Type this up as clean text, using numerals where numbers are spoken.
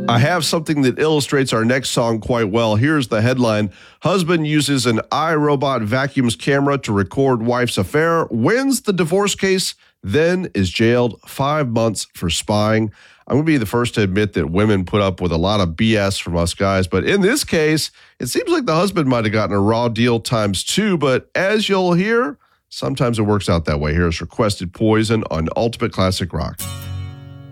I have something that illustrates our next song quite well. Here's the headline. Husband uses an iRobot vacuums camera to record wife's affair, wins the divorce case, then is jailed 5 months for spying. I'm going to be the first to admit that women put up with a lot of BS from us guys, but in this case, it seems like the husband might have gotten a raw deal times two, but as you'll hear, sometimes it works out that way. Here's Requested Poison on Ultimate Classic Rock.